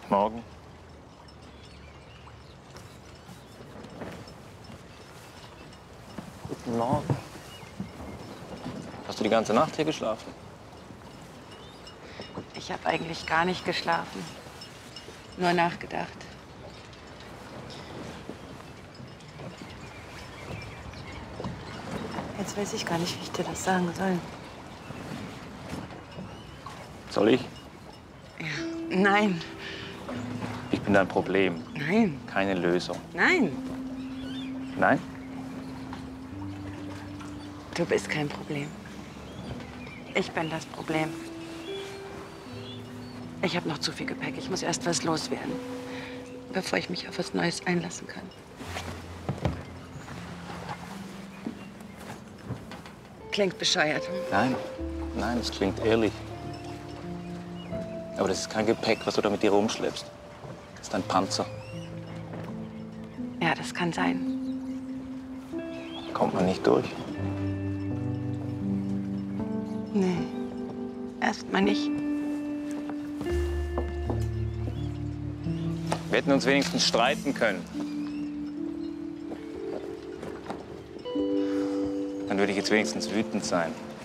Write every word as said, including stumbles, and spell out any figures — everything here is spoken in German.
Morgen. Guten Morgen. Hast du die ganze Nacht hier geschlafen? Ich habe eigentlich gar nicht geschlafen. Nur nachgedacht. Jetzt weiß ich gar nicht, wie ich dir das sagen soll. Soll ich? Ja. Nein. Ich bin dein Problem. Nein. Keine Lösung. Nein. Nein? Du bist kein Problem. Ich bin das Problem. Ich habe noch zu viel Gepäck. Ich muss erst was loswerden, bevor ich mich auf was Neues einlassen kann. Klingt bescheuert. Hm? Nein. Nein, das klingt ehrlich. Aber das ist kein Gepäck, was du da mit dir rumschleppst. Das ist ein Panzer. Ja, das kann sein. Kommt man nicht durch. Nee, erstmal nicht. Wir hätten uns wenigstens streiten können. Dann würde ich jetzt wenigstens wütend sein.